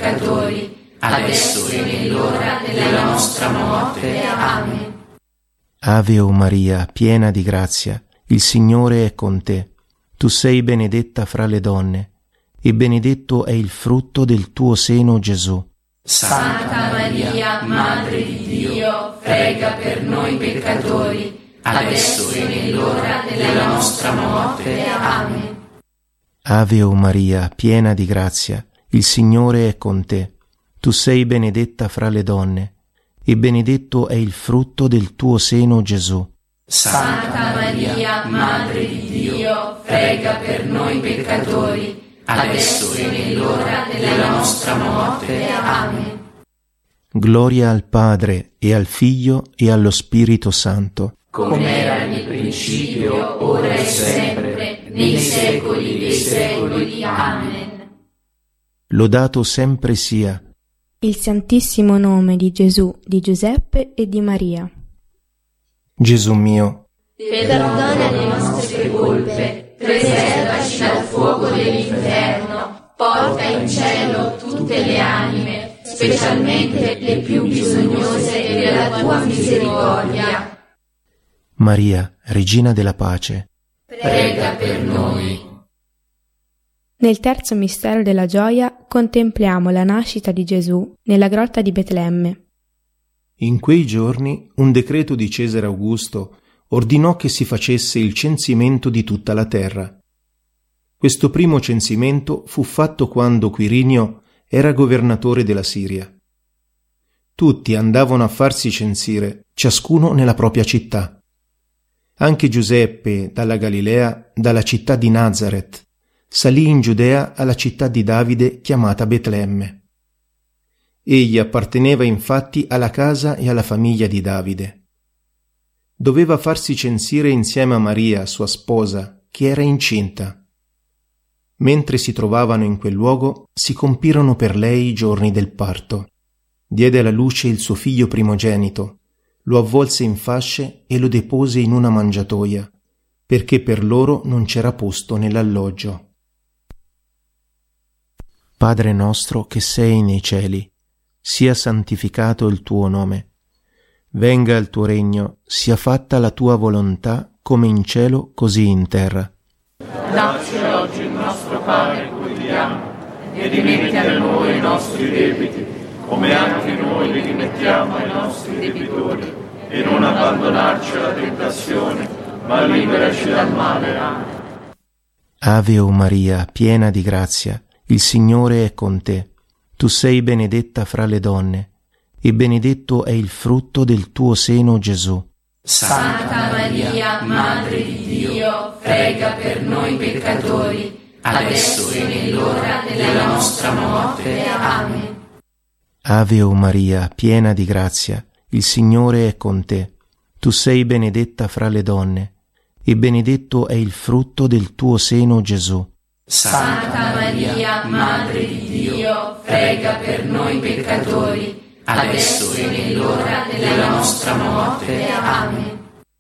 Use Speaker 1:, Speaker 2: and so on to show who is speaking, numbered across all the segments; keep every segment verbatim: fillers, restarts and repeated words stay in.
Speaker 1: peccatori, adesso e nell'ora della nostra morte. Amen.
Speaker 2: Ave o Maria, piena di grazia, il Signore è con te. Tu sei benedetta fra le donne, e benedetto è il frutto del tuo seno, Gesù.
Speaker 1: Santa Maria, Madre di Dio, prega per noi peccatori, adesso e nell'ora della nostra morte. Amen.
Speaker 2: Ave o Maria, piena di grazia, il Signore è con te. Tu sei benedetta fra le donne, e benedetto è il frutto del tuo seno, Gesù.
Speaker 1: Santa Maria, Madre di Dio, prega per noi peccatori, adesso e nell'ora della nostra morte. Amen.
Speaker 2: Gloria al Padre, e al Figlio, e allo Spirito Santo.
Speaker 1: Come era nel principio, ora e sempre, nei secoli dei secoli. Amen.
Speaker 2: Lodato sempre sia
Speaker 3: il Santissimo nome di Gesù, di Giuseppe e di Maria.
Speaker 2: Gesù mio,
Speaker 1: perdona le nostre colpe, preservaci dal fuoco dell'inferno, porta in cielo tutte le anime, specialmente le più bisognose della tua misericordia.
Speaker 2: Maria, Regina della Pace,
Speaker 1: prega per noi.
Speaker 3: Nel terzo mistero della gioia contempliamo la nascita di Gesù nella grotta di Betlemme.
Speaker 2: In quei giorni un decreto di Cesare Augusto ordinò che si facesse il censimento di tutta la terra. Questo primo censimento fu fatto quando Quirinio era governatore della Siria. Tutti andavano a farsi censire, ciascuno nella propria città. Anche Giuseppe, dalla Galilea, dalla città di Nazaret, salì in Giudea alla città di Davide chiamata Betlemme. Egli apparteneva infatti alla casa e alla famiglia di Davide. Doveva farsi censire insieme a Maria, sua sposa, che era incinta. Mentre si trovavano in quel luogo, si compirono per lei i giorni del parto. Diede alla luce il suo figlio primogenito, lo avvolse in fasce e lo depose in una mangiatoia, perché per loro non c'era posto nell'alloggio. Padre nostro che sei nei cieli, sia santificato il tuo nome. Venga il tuo regno, sia fatta la tua volontà, come in cielo, così in terra.
Speaker 1: Dacci oggi il nostro pane quotidiano, e rimetti a noi i nostri debiti, come anche noi li rimettiamo ai nostri debitori, e non abbandonarci alla tentazione, ma liberaci dal male. Amen.
Speaker 2: Ave o Maria, piena di grazia, il Signore è con te. Tu sei benedetta fra le donne, e benedetto è il frutto del tuo seno, Gesù.
Speaker 1: Santa Maria, Madre di Dio, prega per noi peccatori, adesso e nell'ora della nostra morte. Amen.
Speaker 2: Ave o Maria, piena di grazia, il Signore è con te. Tu sei benedetta fra le donne, e benedetto è il frutto del tuo seno, Gesù.
Speaker 1: Santa Maria, Madre di Dio, prega per noi peccatori, adesso e nell'ora della nostra morte. Amen.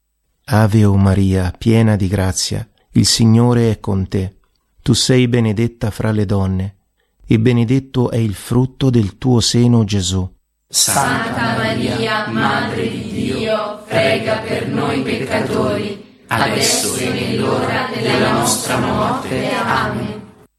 Speaker 2: Ave o Maria, piena di grazia, il Signore è con te. Tu sei benedetta fra le donne, e benedetto è il frutto del tuo seno, Gesù.
Speaker 1: Santa Maria, Madre di Dio, prega per noi peccatori, adesso e nell'ora della nostra morte. Amen.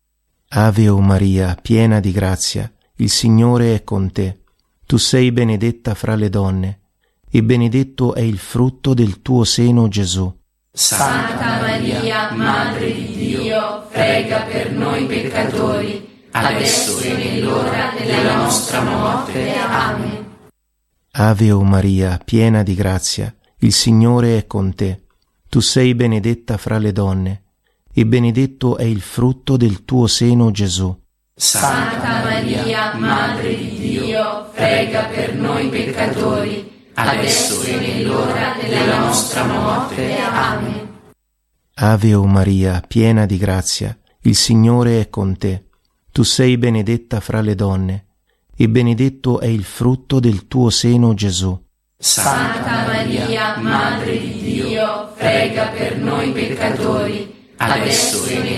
Speaker 2: Ave o Maria, piena di grazia, il Signore è con te. Tu sei benedetta fra le donne, e benedetto è il frutto del tuo seno, Gesù.
Speaker 1: Santa Maria, Madre di Dio, prega per noi peccatori, adesso e nell'ora della nostra morte. Amen.
Speaker 2: Ave o Maria, piena di grazia, il Signore è con te. Tu sei benedetta fra le donne, e benedetto è il frutto del tuo seno, Gesù.
Speaker 1: Santa Maria, Madre di Dio, prega per noi peccatori, adesso e nell'ora della nostra morte. Amen.
Speaker 2: Ave o Maria, piena di grazia, il Signore è con te. Tu sei benedetta fra le donne, e benedetto è il frutto del tuo seno, Gesù.
Speaker 1: Santa Maria, Madre di Dio, prega per noi peccatori, adesso e